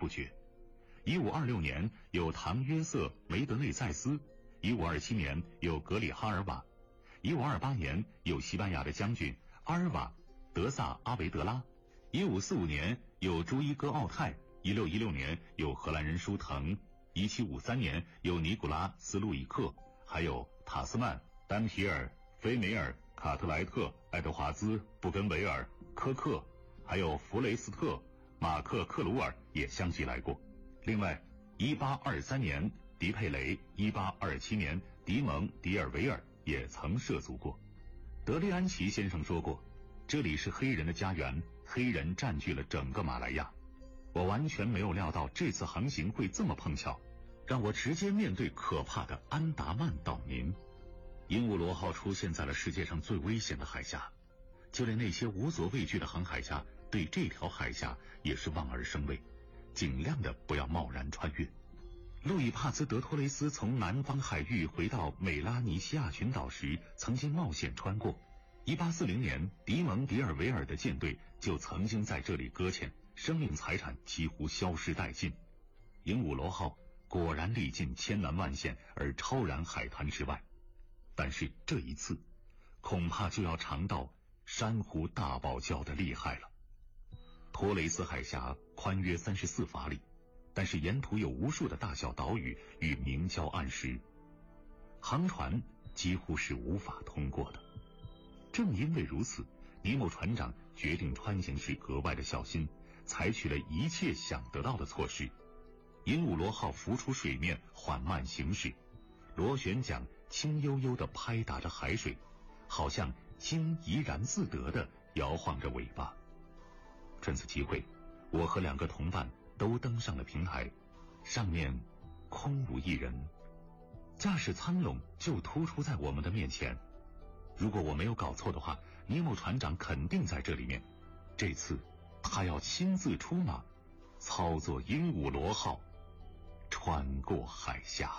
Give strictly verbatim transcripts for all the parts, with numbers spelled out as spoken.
不绝。一五二六年有唐约瑟梅德内塞斯，一五二七年有格里哈尔瓦，一五二八年有西班牙的将军阿尔瓦德萨阿维德拉，一五四五年有朱伊戈奥泰，一六一六年有荷兰人舒腾，一七五三年有尼古拉斯路易克，还有塔斯曼、丹皮尔、菲梅尔、卡特莱特、爱德华兹、布根维尔、科克，还有弗雷斯特、马克克鲁尔也相继来过。另外一八二三年迪佩雷，一八二七年迪蒙迪尔维尔也曾涉足过。德利安奇先生说过，这里是黑人的家园，黑人占据了整个马来亚。我完全没有料到这次航行会这么碰巧，让我直接面对可怕的安达曼岛民。鹦鹉螺号出现在了世界上最危险的海峡，就连那些无所畏惧的航海家对这条海峡也是望而生畏，尽量的不要贸然穿越。路易帕兹德托雷斯从南方海域回到美拉尼西亚群岛时，曾经冒险穿过。一八四零年迪蒙迪尔维尔的舰队就曾经在这里搁浅，生命财产几乎消失殆尽。鹦鹉螺号果然历尽千难万险而超然海滩之外，但是这一次恐怕就要尝到珊瑚大堡礁的厉害了。托雷斯海峡宽约三十四法里，但是沿途有无数的大小岛屿与明礁暗石，航船几乎是无法通过的。正因为如此，尼莫船长决定穿行时格外的小心，采取了一切想得到的措施。鹦鹉螺号浮出水面，缓慢行驶，螺旋桨轻悠悠地拍打着海水，好像鲸怡然自得地摇晃着尾巴。趁此机会，我和两个同伴都登上了平台，上面空无一人，驾驶舱笼就突出在我们的面前。如果我没有搞错的话，尼莫船长肯定在这里面。这次他要亲自出马，操作鹦鹉螺号穿过海峡。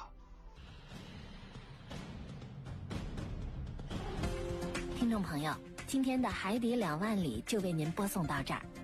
听众朋友，今天的海底两万里就为您播送到这儿。